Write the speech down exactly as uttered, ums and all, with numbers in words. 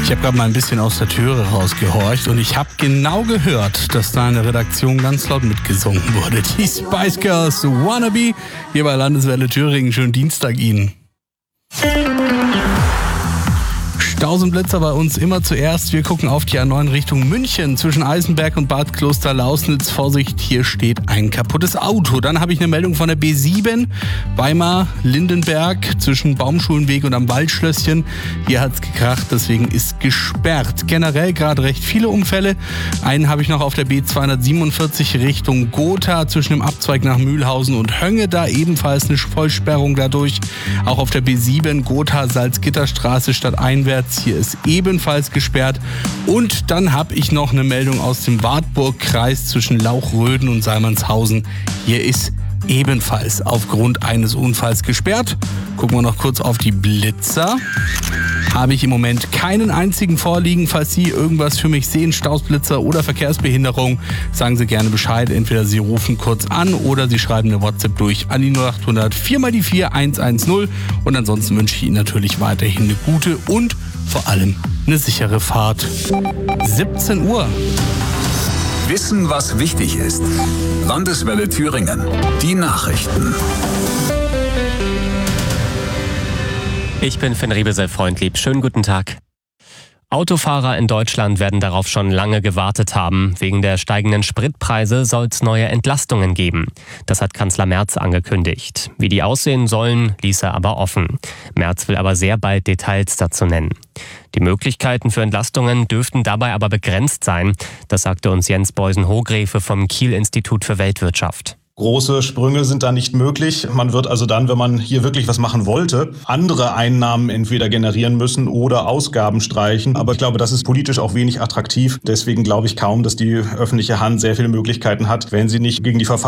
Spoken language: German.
Ich habe gerade mal ein bisschen aus der Türe rausgehorcht und ich habe genau gehört, dass da in der Redaktion ganz laut mitgesungen wurde. Die Spice Girls Wannabe hier bei Landeswelle Thüringen. Schönen Dienstag Ihnen. Stausenblitzer bei uns immer zuerst. Wir gucken auf die A neun Richtung München zwischen Eisenberg und Bad Kloster-Lausnitz. Vorsicht, hier steht ein kaputtes Auto. Dann habe ich eine Meldung von der B sieben, Weimar-Lindenberg zwischen Baumschulenweg und am Waldschlösschen. Hier hat es gekracht, deswegen ist gesperrt. Generell gerade recht viele Unfälle. Einen habe ich noch auf der B zweihundertsiebenundvierzig Richtung Gotha zwischen dem Abzweig nach Mühlhausen und Hönge. Da ebenfalls eine Vollsperrung dadurch. Auch auf der B sieben Gotha-Salzgitterstraße stadteinwärts. Hier ist ebenfalls gesperrt. Und dann habe ich noch eine Meldung aus dem Wartburgkreis zwischen Lauchröden und Salmannshausen. Hier ist ebenfalls aufgrund eines Unfalls gesperrt. Gucken wir noch kurz auf die Blitzer. Habe ich im Moment keinen einzigen vorliegen. Falls Sie irgendwas für mich sehen, Stausblitzer oder Verkehrsbehinderung, sagen Sie gerne Bescheid. Entweder Sie rufen kurz an oder Sie schreiben eine WhatsApp durch an die null acht hundert vier mal die vier eins eins null. Und ansonsten wünsche ich Ihnen natürlich weiterhin eine gute und vor allem eine sichere Fahrt. siebzehn Uhr. Wissen, was wichtig ist. Landeswelle Thüringen. Die Nachrichten. Ich bin Finn Riebesel-Freundlieb. Schönen guten Tag. Autofahrer in Deutschland werden darauf schon lange gewartet haben. Wegen der steigenden Spritpreise soll es neue Entlastungen geben. Das hat Kanzler Merz angekündigt. Wie die aussehen sollen, ließ er aber offen. Merz will aber sehr bald Details dazu nennen. Die Möglichkeiten für Entlastungen dürften dabei aber begrenzt sein. Das sagte uns Jens Beusen-Hogrefe vom Kiel-Institut für Weltwirtschaft. Große Sprünge sind da nicht möglich. Man wird also dann, wenn man hier wirklich was machen wollte, andere Einnahmen entweder generieren müssen oder Ausgaben streichen. Aber ich glaube, das ist politisch auch wenig attraktiv. Deswegen glaube ich kaum, dass die öffentliche Hand sehr viele Möglichkeiten hat, wenn sie nicht gegen die Verfassung